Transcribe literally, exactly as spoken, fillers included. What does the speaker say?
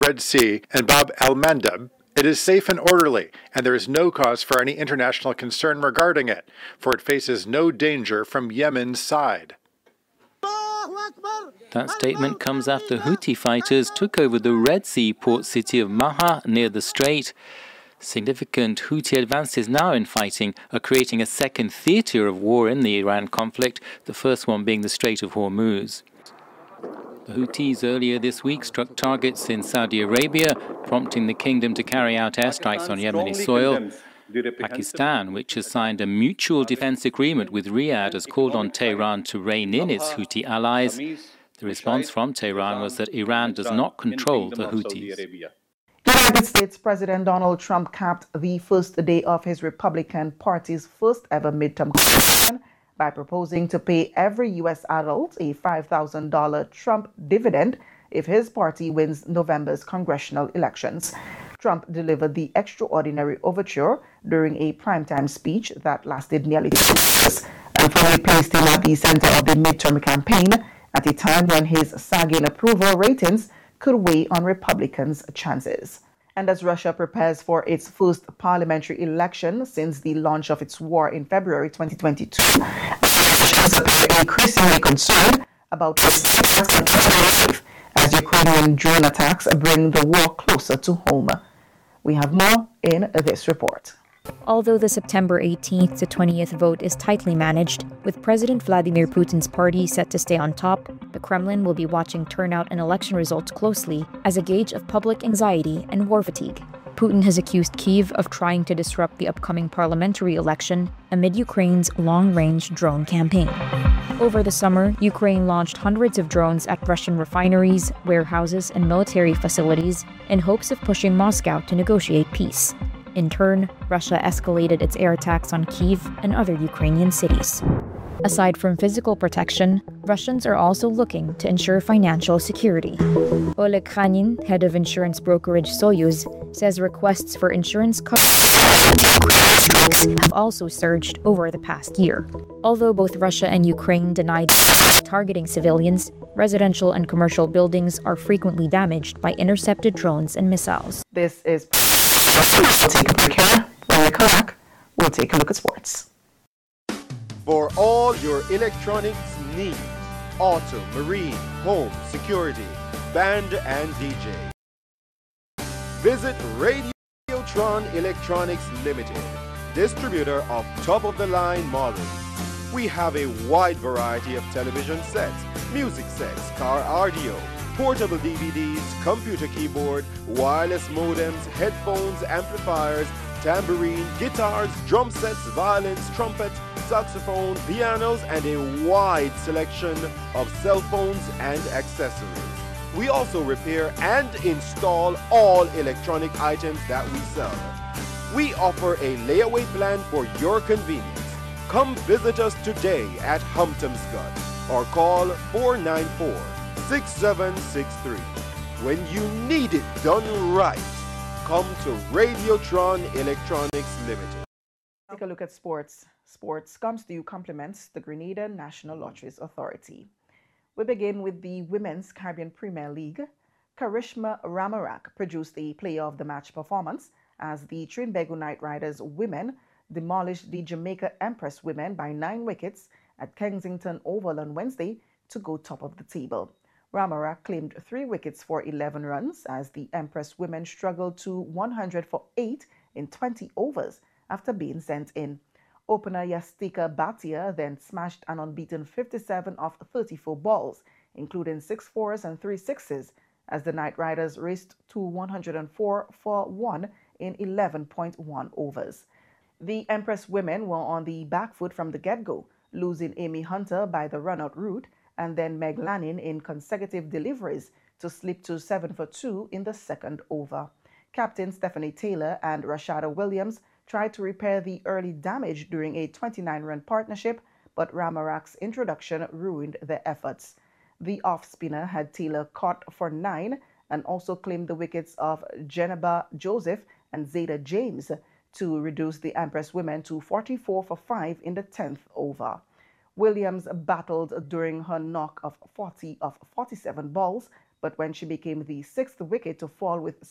Red Sea and Bab el-Mandeb, it is safe and orderly, and there is no cause for any international concern regarding it, for it faces no danger from Yemen's side. That statement comes after Houthi fighters took over the Red Sea port city of Maha near the strait. Significant Houthi advances now in fighting are creating a second theatre of war in the Iran conflict, the first one being the Strait of Hormuz. The Houthis earlier this week struck targets in Saudi Arabia, prompting the kingdom to carry out airstrikes on Yemeni soil. Pakistan, which has signed a mutual defense agreement with Riyadh, has called on Tehran to rein in its Houthi allies. The response from Tehran was that Iran does not control the Houthis. United States President Donald Trump capped the first day of his Republican Party's first ever midterm campaign by proposing to pay every U S adult a five thousand dollars Trump dividend if his party wins November's congressional elections. Trump delivered the extraordinary overture during a primetime speech that lasted nearly two hours and firmly placed him at the center of the midterm campaign at a time when his sagging approval ratings could weigh on Republicans' chances. And as Russia prepares for its first parliamentary election since the launch of its war in February twenty twenty-two, Russians appear increasingly concerned about its as Ukrainian drone attacks bring the war closer to home. We have more in this report. Although the September eighteenth to twentieth vote is tightly managed, with President Vladimir Putin's party set to stay on top, the Kremlin will be watching turnout and election results closely as a gauge of public anxiety and war fatigue. Putin has accused Kyiv of trying to disrupt the upcoming parliamentary election amid Ukraine's long-range drone campaign. Over the summer, Ukraine launched hundreds of drones at Russian refineries, warehouses, and military facilities in hopes of pushing Moscow to negotiate peace. In turn, Russia escalated its air attacks on Kyiv and other Ukrainian cities. Aside from physical protection, Russians are also looking to ensure financial security. Oleg Khanin, head of insurance brokerage Soyuz, says requests for insurance coverage have also surged over the past year. Although both Russia and Ukraine denied targeting civilians, residential and commercial buildings are frequently damaged by intercepted drones and missiles. This is... We'll take a break here. When we come back, we'll take a look at sports. For all your electronics needs, auto, marine, home, security, band and D J. Visit Radiotron Electronics Limited, distributor of top-of-the-line models. We have a wide variety of television sets, music sets, car audio, portable D V Ds, computer keyboard, wireless modems, headphones, amplifiers, tambourine, guitars, drum sets, violins, trumpets, saxophone, pianos, and a wide selection of cell phones and accessories. We also repair and install all electronic items that we sell. We offer a layaway plan for your convenience. Come visit us today at Humptomscott or call four nine four, six seven six three. When you need it done right, come to Radiotron Electronics Limited. Take a look at sports. Sports comes to you compliments the Grenada National Lotteries Authority. We begin with the Women's Caribbean Premier League. Karishma Ramarak produced a player of the match performance as the Trinbago Knight Riders women demolished the Jamaica Empress women by nine wickets at Kensington Oval on Wednesday to go top of the table. Ramarak claimed three wickets for eleven runs as the Empress women struggled to one hundred for eight in twenty overs after being sent in. Opener Yastika Bhatia then smashed an unbeaten fifty-seven of thirty-four balls, including six fours and three sixes, as the Knight Riders raced to one hundred four for one in eleven point one overs. The Empress women were on the back foot from the get-go, losing Amy Hunter by the run-out route and then Meg Lanning in consecutive deliveries to slip to seven for two in the second over. Captain Stephanie Taylor and Rashada Williams tried to repair the early damage during a twenty-nine run partnership, but Ramarak's introduction ruined their efforts. The off-spinner had Taylor caught for nine and also claimed the wickets of Geneba Joseph and Zeta James to reduce the Empress women to forty-four for five in the tenth over. Williams battled during her knock of forty of forty-seven balls, but when she became the sixth wicket to fall with